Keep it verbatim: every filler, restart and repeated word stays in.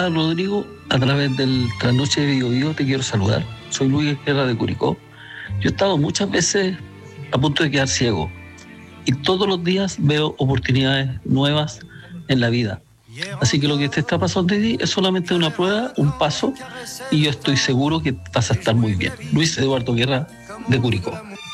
Rodrigo, a través del Trasnoche de Bio Bio te quiero saludar. Soy Luis Guerra de Curicó. Yo he estado muchas veces a punto de quedar ciego y todos los días veo oportunidades nuevas en la vida. Así que lo que te está pasando a ti es solamente una prueba, un paso, y yo estoy seguro que vas a estar muy bien. Luis Eduardo Guerra de Curicó.